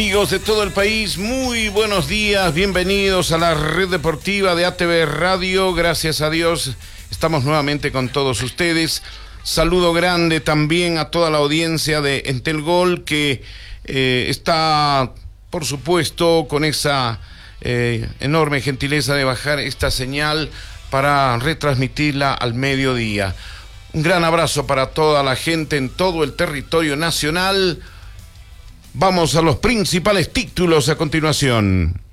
Amigos de todo el país, muy buenos días, bienvenidos a la red deportiva de ATV Radio. Gracias a Dios estamos nuevamente con todos ustedes. Saludo grande también a toda la audiencia de Entel Gol que está, por supuesto, con esa enorme gentileza de bajar esta señal para retransmitirla al mediodía. Un gran abrazo para toda la gente en todo el territorio nacional. Vamos a los principales títulos a continuación.